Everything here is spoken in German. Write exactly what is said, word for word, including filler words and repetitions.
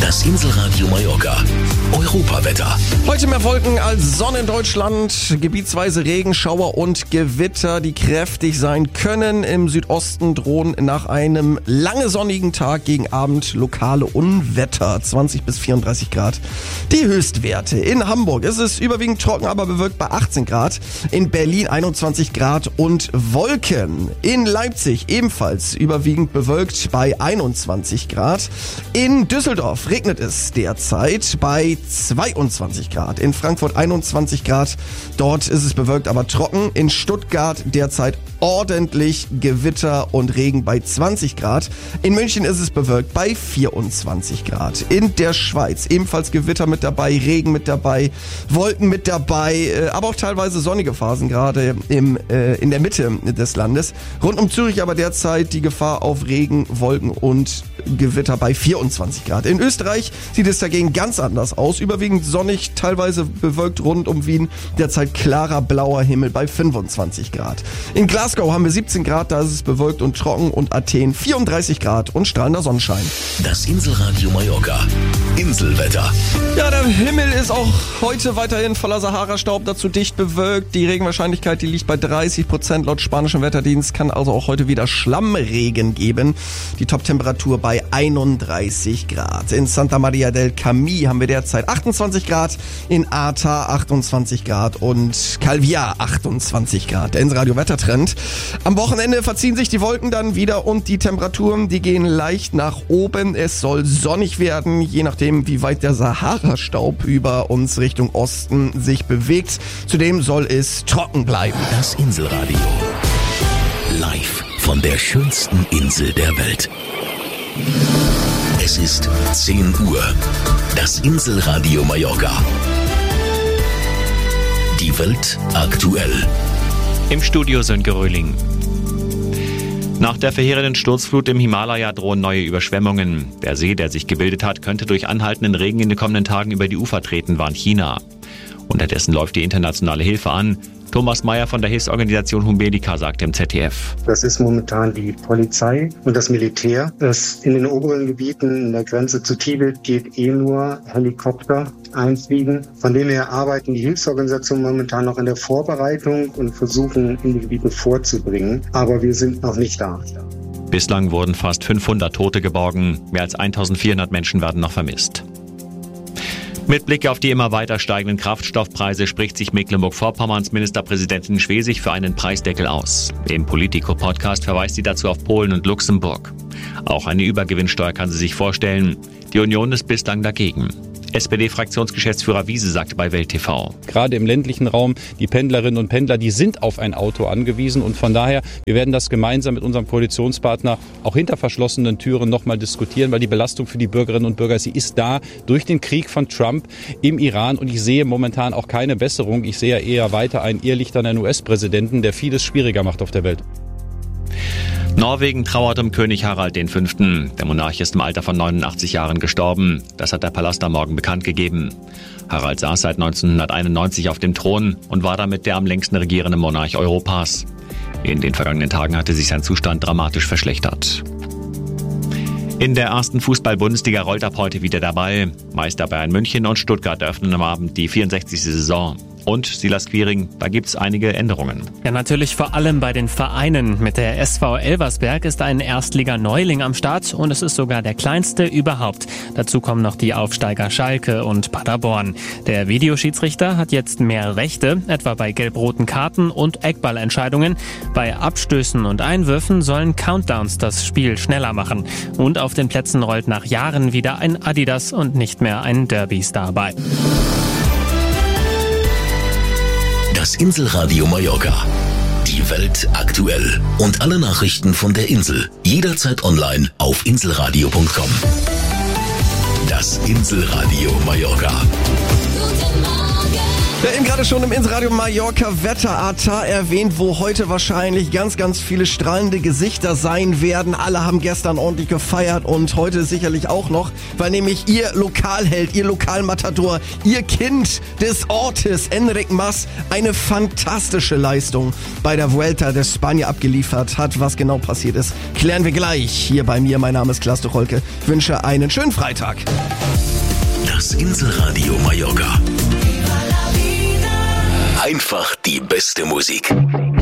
Das Inselradio Mallorca. Europawetter. Heute mehr Wolken als Sonne in Deutschland. Gebietsweise Regen, Schauer und Gewitter, die kräftig sein können. Im Südosten drohen nach einem lange sonnigen Tag gegen Abend lokale Unwetter. zwanzig bis vierunddreißig Grad. Die Höchstwerte. In Hamburg ist es überwiegend trocken, aber bewölkt bei achtzehn Grad. In Berlin einundzwanzig Grad und Wolken. In Leipzig ebenfalls überwiegend bewölkt bei einundzwanzig Grad. In Düsseldorf regnet es derzeit bei zweiundzwanzig Grad. In Frankfurt einundzwanzig Grad. Dort ist es bewölkt, aber trocken. In Stuttgart derzeit ordentlich Gewitter und Regen bei zwanzig Grad. In München ist es bewölkt bei vierundzwanzig Grad. In der Schweiz ebenfalls Gewitter mit dabei, Regen mit dabei, Wolken mit dabei, aber auch teilweise sonnige Phasen, gerade im, äh, in der Mitte des Landes. Rund um Zürich aber derzeit die Gefahr auf Regen, Wolken und Gewitter bei vierundzwanzig Grad. In Österreich sieht es dagegen ganz anders aus. Überwiegend sonnig, teilweise bewölkt rund um Wien. Derzeit klarer blauer Himmel bei fünfundzwanzig Grad. In Glasgow haben wir siebzehn Grad, da ist es bewölkt und trocken, und Athen vierunddreißig Grad und strahlender Sonnenschein. Das Inselradio Mallorca. Inselwetter. Ja, der Himmel ist auch heute weiterhin voller Sahara-Staub, dazu dicht bewölkt. Die Regenwahrscheinlichkeit, die liegt bei dreißig Prozent laut spanischem Wetterdienst, kann also auch heute wieder Schlammregen geben. Die Toptemperatur bei einunddreißig Grad. In Santa Maria del Camí haben wir derzeit achtundzwanzig Grad, in Arta achtundzwanzig Grad und Calviá achtundzwanzig Grad. Der Inselradio Wettertrend. Am Wochenende verziehen sich die Wolken dann wieder und die Temperaturen, die gehen leicht nach oben. Es soll sonnig werden, je nachdem, wie weit der Sahara-Staub über uns Richtung Osten sich bewegt. Zudem soll es trocken bleiben. Das Inselradio. Live von der schönsten Insel der Welt. Es ist zehn Uhr. Das Inselradio Mallorca. Die Welt aktuell. Im Studio Sönke Röhling. Nach der verheerenden Sturzflut im Himalaya drohen neue Überschwemmungen. Der See, der sich gebildet hat, könnte durch anhaltenden Regen in den kommenden Tagen über die Ufer treten, warnt China. Unterdessen läuft die internationale Hilfe an. Thomas Meyer von der Hilfsorganisation Humbedica sagt im Z D F. Das ist momentan die Polizei und das Militär. Das in den oberen Gebieten in der Grenze zu Tibet geht eh nur Helikopter einfliegen. Von dem her arbeiten die Hilfsorganisationen momentan noch in der Vorbereitung und versuchen, in die Gebiete vorzubringen. Aber wir sind noch nicht da. Bislang wurden fast fünfhundert Tote geborgen. Mehr als eintausendvierhundert Menschen werden noch vermisst. Mit Blick auf die immer weiter steigenden Kraftstoffpreise spricht sich Mecklenburg-Vorpommerns Ministerpräsidentin Schwesig für einen Preisdeckel aus. Im Politico-Podcast verweist sie dazu auf Polen und Luxemburg. Auch eine Übergewinnsteuer kann sie sich vorstellen. Die Union ist bislang dagegen. S P D-Fraktionsgeschäftsführer Wiese sagte bei Welt T V. Gerade im ländlichen Raum, die Pendlerinnen und Pendler, die sind auf ein Auto angewiesen. Und von daher, wir werden das gemeinsam mit unserem Koalitionspartner auch hinter verschlossenen Türen nochmal diskutieren, weil die Belastung für die Bürgerinnen und Bürger, sie ist da durch den Krieg von Trump im Iran. Und ich sehe momentan auch keine Besserung. Ich sehe eher weiter einen irrlichternden U S-Präsidenten, der vieles schwieriger macht auf der Welt. Norwegen trauert um König Harald der Fünfte. Der Monarch ist im Alter von neunundachtzig Jahren gestorben. Das hat der Palast am Morgen bekannt gegeben. Harald saß seit neunzehnhunderteinundneunzig auf dem Thron und war damit der am längsten regierende Monarch Europas. In den vergangenen Tagen hatte sich sein Zustand dramatisch verschlechtert. In der ersten Fußball-Bundesliga rollt ab heute wieder der Ball. Meister Bayern München und Stuttgart eröffnen am Abend die vierundsechzigste Saison. Und Silas Quiring, da gibt's einige Änderungen. Ja, natürlich vor allem bei den Vereinen. Mit der S V Elversberg ist ein Erstliga-Neuling am Start und es ist sogar der kleinste überhaupt. Dazu kommen noch die Aufsteiger Schalke und Paderborn. Der Videoschiedsrichter hat jetzt mehr Rechte, etwa bei gelb-roten Karten und Eckballentscheidungen. Bei Abstößen und Einwürfen sollen Countdowns das Spiel schneller machen. Und auf den Plätzen rollt nach Jahren wieder ein Adidas und nicht mehr ein Derby-Star bei. Das Inselradio Mallorca. Die Welt aktuell. Und alle Nachrichten von der Insel. Jederzeit online auf inselradio punkt com. Das Inselradio Mallorca. Guten Morgen. Ja, eben gerade schon im Inselradio Mallorca Wetter-Ata erwähnt, wo heute wahrscheinlich ganz, ganz viele strahlende Gesichter sein werden. Alle haben gestern ordentlich gefeiert und heute sicherlich auch noch, weil nämlich ihr Lokalheld, ihr Lokalmatador, ihr Kind des Ortes, Enric Mas, eine fantastische Leistung bei der Vuelta de España abgeliefert hat. Was genau passiert ist, klären wir gleich hier bei mir. Mein Name ist Klaas Tucholke. Ich wünsche einen schönen Freitag. Das Inselradio Mallorca. Einfach die beste Musik.